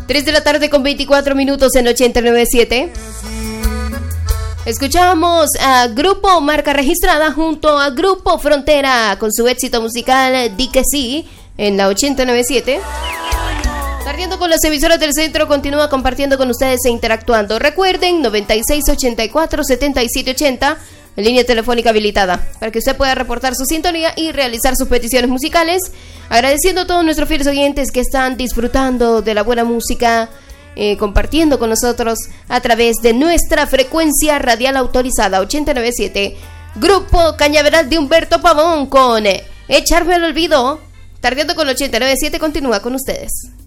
3 de la tarde con 24 minutos en 89.7. Escuchamos a Grupo Marca Registrada junto a Grupo Frontera con su éxito musical Di que sí en la 89.7. Partiendo con las emisoras del centro, continúa compartiendo con ustedes e interactuando. Recuerden, 9684-7780, línea telefónica habilitada, para que usted pueda reportar su sintonía y realizar sus peticiones musicales. Agradeciendo a todos nuestros fieles oyentes que están disfrutando de la buena música, compartiendo con nosotros a través de nuestra frecuencia radial autorizada, 89.7. Grupo Cañaveral de Humberto Pavón con Echarme al Olvido. Tardeando con 89.7 continúa con ustedes.